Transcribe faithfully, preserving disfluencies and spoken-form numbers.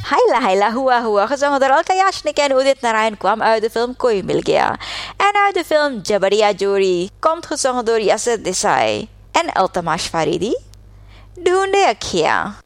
Heila heila hua hua gezongen door Alka Yashnik en Udit Narayan kwam uit de film Koi Mil Gaya. En uit de film Jabariya Jodi komt gezongen door Yasser Desai en Iltamash Faridi. Dhoonde Akhiyan.